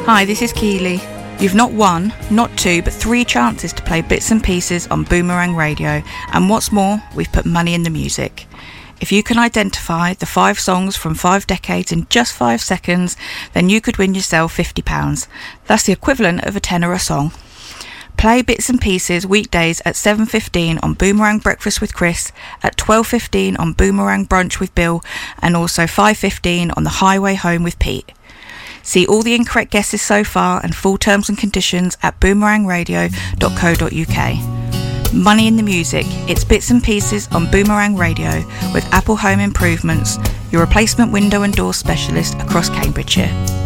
Hi, this is Keely. You've not one, not two, but 3 chances to play Bits and Pieces on Boomerang Radio, and what's more, we've put money in the music. If you can identify the 5 songs from 5 decades in just 5 seconds, then you could win yourself £50. That's the equivalent of a tenner a song. Play Bits and Pieces weekdays at 7:15 on Boomerang Breakfast with Chris, at 12:15 on Boomerang Brunch with Bill, and also 5:15 on the Highway Home with Pete. See all the incorrect guesses so far and full terms and conditions at boomerangradio.co.uk. Money in the music. It's Bits and Pieces on Boomerang Radio with Apple Home Improvements, your replacement window and door specialist across Cambridgeshire.